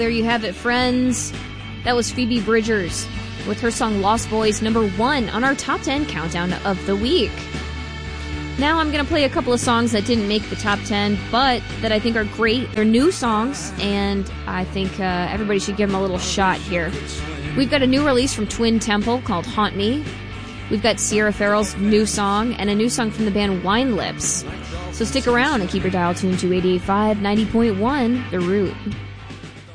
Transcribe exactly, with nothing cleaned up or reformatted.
There you have it, friends. That was Phoebe Bridgers with her song Lost Boys, number one on our top ten countdown of the week. Now I'm going to play a couple of songs that didn't make the top ten, but that I think are great. They're new songs, and I think uh, everybody should give them a little shot here. We've got a new release from Twin Temple called Haunt Me. We've got Sierra Farrell's new song, and a new song from the band Wine Lips. So stick around and keep your dial tuned to eighty-eight point five, ninety point one, The Root.